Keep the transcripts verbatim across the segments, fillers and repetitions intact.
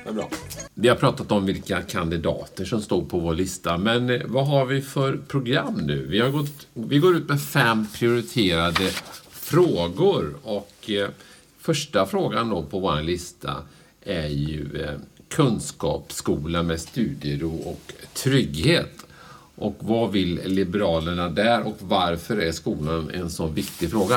Det är bra. Vi har pratat om vilka kandidater som stod på vår lista, men vad har vi för program nu? Vi, har gått, vi går ut med fem prioriterade frågor och eh, första frågan då på vår lista är ju eh, kunskapsskola med studiero och trygghet. Och vad vill Liberalerna där och varför är skolan en så viktig fråga?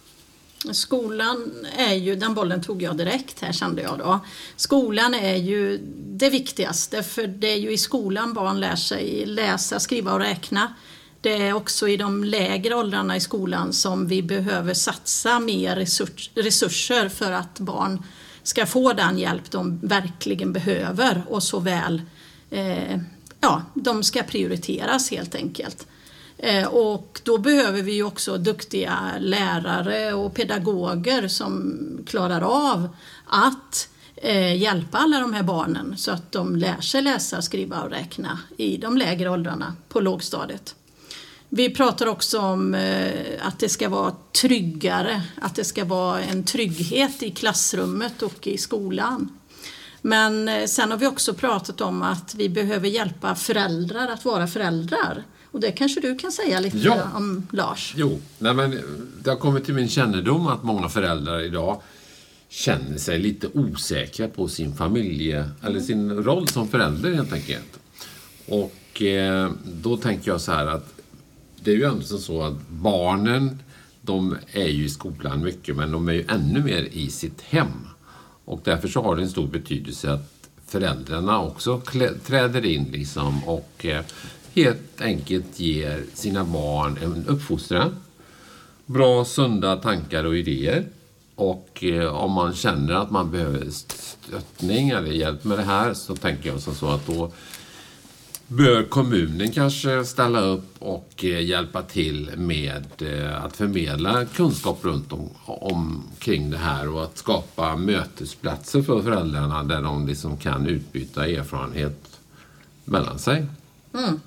Skolan är ju, den bollen tog jag direkt här kände jag då. Skolan är ju det viktigaste, för det är ju i skolan barn lär sig läsa, skriva och räkna. Det är också i de lägre åldrarna i skolan som vi behöver satsa mer resurs, resurser för att barn ska få den hjälp de verkligen behöver och så väl, eh, ja, de ska prioriteras helt enkelt. Eh, och då behöver vi ju också duktiga lärare och pedagoger som klarar av att eh, hjälpa alla de här barnen så att de lär sig läsa, skriva och räkna i de lägre åldrarna på lågstadiet. Vi pratar också om eh, att det ska vara tryggare, att det ska vara en trygghet i klassrummet och i skolan. Men eh, sen har vi också pratat om att vi behöver hjälpa föräldrar att vara föräldrar. Och det kanske du kan säga lite ja. om, Lars. Jo, nej men det har kommit till min kännedom att många föräldrar idag känner sig lite osäkra på sin familje, mm. eller sin roll som förälder helt enkelt. Och eh, då tänker jag så här att det är ju ändå så att barnen, de är ju i skolan mycket, men de är ju ännu mer i sitt hem. Och därför så har det en stor betydelse att föräldrarna också klä- träder in liksom och eh, helt enkelt ger sina barn en uppfostran. Bra, sunda tankar och idéer. Och eh, om man känner att man behöver stöttning eller hjälp med det här så tänker jag som så att då bör kommunen kanske ställa upp och eh, hjälpa till med eh, att förmedla kunskap runt om, om kring det här och att skapa mötesplatser för föräldrarna där de liksom kan utbyta erfarenhet mellan sig. Mm.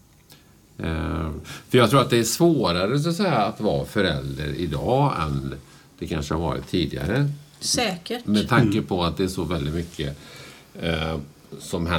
Eh, för jag tror att det är svårare så att säga att vara förälder idag än det kanske har varit tidigare. Säkert. Med tanke på att det är så väldigt mycket eh, som händer.